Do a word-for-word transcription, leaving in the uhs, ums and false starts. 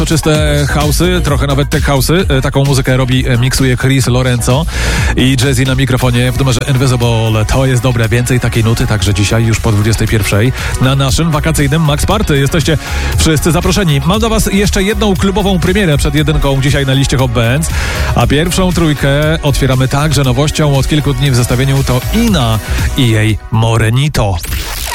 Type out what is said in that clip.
soczyste house'y, trochę nawet tech house'y. Taką muzykę robi, miksuje Chris Lorenzo i Jazzy na mikrofonie w numerze Invisible. To jest dobre, więcej takiej nuty, także dzisiaj już po dwudziestej pierwszej na naszym wakacyjnym Max Party. Jesteście wszyscy zaproszeni. Mam do was jeszcze jedną klubową premierę przed jedynką dzisiaj na liście Hot Bands, a pierwszą trójkę otwieramy także nowością od kilku dni w zestawieniu to Ina i jej Morenito.